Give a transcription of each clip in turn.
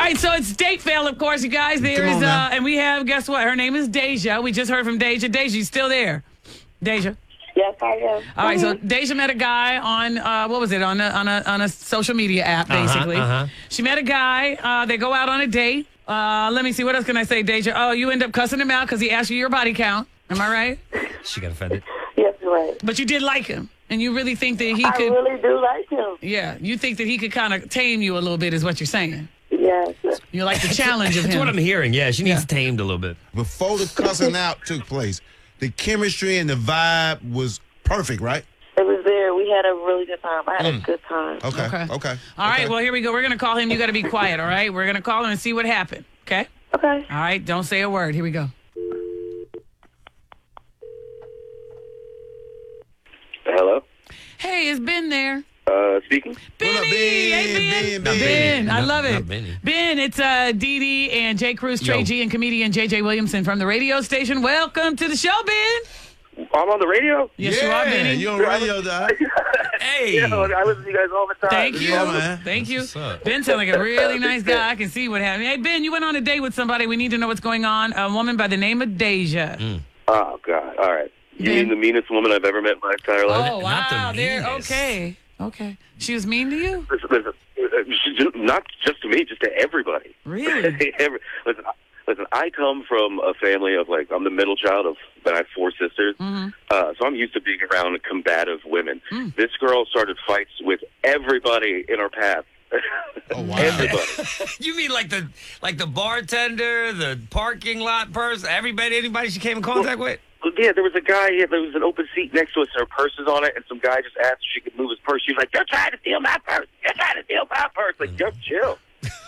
right, so it's date fail, of course, you guys. There Come is, on now. and we have, guess what? Her name is Deja. We just heard from Deja. Deja, you still there? Deja. Yes, I am. All right, so Deja met a guy on what was it on a social media app basically. She met a guy. They go out on a date. Let me see. What else can I say, Deja? Oh, you end up cussing him out because he asked you your body count. Am I right? She got offended. Yes, you're right. But you did like him, and you really think that he I could. really do like him. Yeah, you think that he could kind of tame you a little bit, is what you're saying. Yes. You like the challenge of That's him. what I'm hearing. Yeah, she needs tamed a little bit. Before the cussing out took place, the chemistry and the vibe was perfect, right? It was there. We had a really good time. I had a good time. Okay. All right, well, here we go. We're going to call him. You got to be quiet, all right? We're going to call him and see what happened, okay? Okay. All right, don't say a word. Here we go. Hello? Hey, it's Ben there. Speaking. Benny! What up, Ben? Hey, Ben. Ben. I love it. Not Benny. Ben, it's Dee Dee and Jay Cruz, Trey Yo. G, and comedian JJ Williamson from the radio station. Welcome to the show, Ben. I'm on the radio? Yes, you are, Benny. You on radio, dog. Hey. Yeah, I listen to you guys all the time. Thank you. Yeah, man. Thank you. what's up. Ben sounds like a really nice guy. I can see what happened. Hey, Ben, you went on a date with somebody. We need to know what's going on. A woman by the name of Deja. Oh, God. All right. You Ben. mean the meanest woman I've ever met in my entire life? Oh, Not the wow. There. meanest. Okay. She was mean to you? Listen, not just to me, just to everybody. Really? Listen, I come from a family of, like, I'm the middle child but I have 4 sisters. So I'm used to being around combative women. This girl started fights with everybody in her path. Oh, wow. Everybody. You mean like the bartender, the parking lot person, anybody she came in contact with? Yeah, there was a guy, there was an open seat next to us, and her purse was on it, and some guy just asked if she could move his purse. She was like, "You're trying to steal my purse. You're trying to steal my purse." Like, just chill.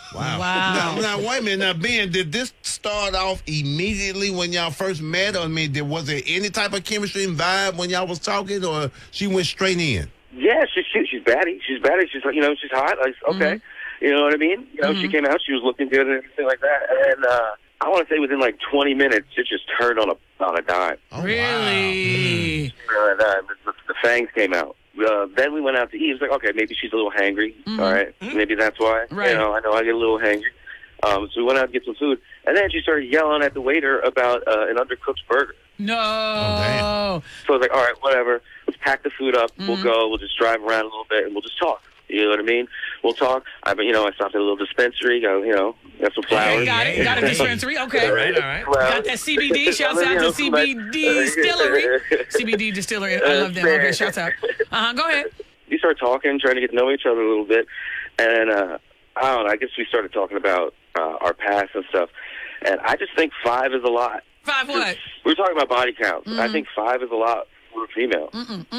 Wow. Now, wait a minute. Now, Ben, did this start off immediately when y'all first met? Or, I mean, was there any type of chemistry and vibe when y'all was talking, or she went straight in? Yeah, she's batty. She's batty. She's like, she's hot. Like, okay. You know what I mean? She came out, she was looking good and everything like that. And I want to say within like 20 minutes, it just turned on a dime. Oh, Really? The fangs came out. Then we went out to eat. It was like, okay, maybe she's a little hangry. All right, maybe that's why. Right. I know I get a little hangry. So we went out to get some food, and then she started yelling at the waiter about an undercooked burger. No. damn. So I was like, all right, whatever. Let's pack the food up. We'll go. We'll just drive around a little bit, and we'll just talk. You know what I mean? We'll talk. I stopped at a little dispensary. Got some flowers. Got it. Got a dispensary. Okay. All right. Got that CBD. Shouts out to CBD Distillery. CBD Distillery. I love them. Okay, shouts out. Go ahead. We started talking, trying to get to know each other a little bit, and I don't know. I guess we started talking about our past and stuff. And I just think 5 is a lot. 5 what? We were talking about body counts. I think 5 is a lot for a female.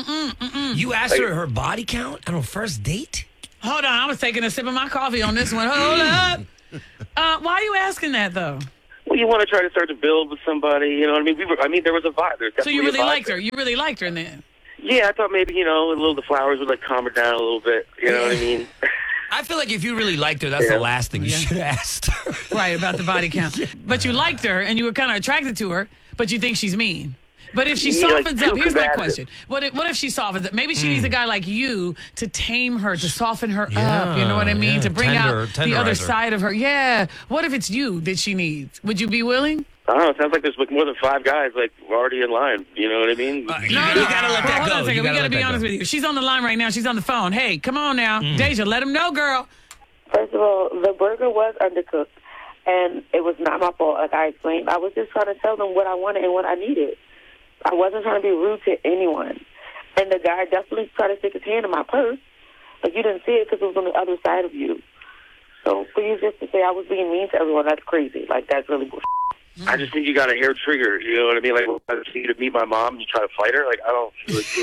You asked her body count on her first date? Hold on. I was taking a sip of my coffee on this one. Hold up. Why are you asking that, though? Well, you want to try to start to build with somebody. You know what I mean? There was a vibe. There was So you definitely really a vibe liked her. there. You really liked her then. Yeah, I thought maybe, the flowers would, like, calm her down a little bit. You know what I mean? I feel like if you really liked her, that's the last thing you should have asked. Right, about the body count. But you liked her, and you were kind of attracted to her, but you think she's mean. But if she softens up, here's my question. What if she softens up? Maybe she needs a guy like you to tame her, to soften her up, you know what I mean? yeah. To bring out the other Tenderize her. side of her. Yeah. What if it's you that she needs? Would you be willing? I don't know. It sounds like there's like more than 5 guys like already in line. You know what I mean? You gotta let that Hold on go. a second. We gotta be honest with you. She's on the line right now. She's on the phone. Hey, come on now. Deja, let him know, girl. First of all, the burger was undercooked, and it was not my fault, like I explained. I was just trying to tell them what I wanted and what I needed. I wasn't trying to be rude to anyone. And the guy definitely tried to stick his hand in my purse. Like, you didn't see it because it was on the other side of you. So for you just to say I was being mean to everyone, that's crazy. Like, that's really bullshit. I just think you got a hair trigger. You know what I mean? Like, I just need to meet my mom and you try to fight her. Like, I don't.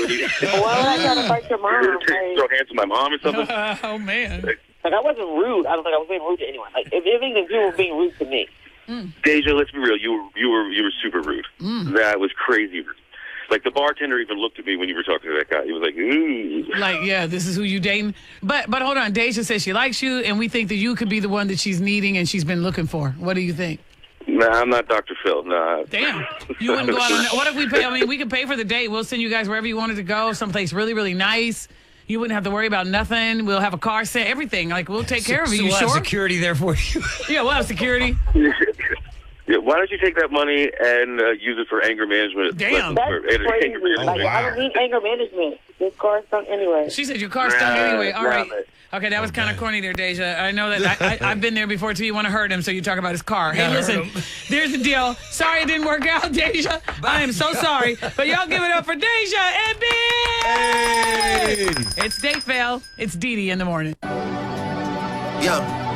Why would I try to fight your mom? Like, Throw hands to my mom or something. Oh, man. I wasn't rude. I don't think I was being rude to anyone. Like, if anything, you were being rude to me. Deja, let's be real. You were super rude. That was crazy rude. Like, the bartender even looked at me when you were talking to that guy. He was like, ooh. Like, yeah, this is who you dating. But hold on. Deja says she likes you, and we think that you could be the one that she's needing and she's been looking for. What do you think? Nah, I'm not Dr. Phil. Nah. Damn. You wouldn't go out on that. What if we pay? I mean, we could pay for the date. We'll send you guys wherever you wanted to go, someplace really, really nice. You wouldn't have to worry about nothing. We'll have a car set, everything. Like, we'll take care of you. So You we'll have sure? security there for you. Yeah, we'll have security. Yeah, why don't you take that money and use it for anger management? Damn. That's For crazy. anger management. Like, I don't need anger management. This car is stunk anyway. She said your car's stunk anyway. All Nah, right. man. Okay, that was kind of corny there, Deja. I know that I've been there before, too. You want to hurt him, so you talk about his car. Hey, Yeah, listen, hurt him. there's the deal. Sorry it didn't work out, Deja. I am so sorry. But y'all give it up for Deja and Bill. Hey. It's Date Fail. It's Dee Dee in the morning. Yeah.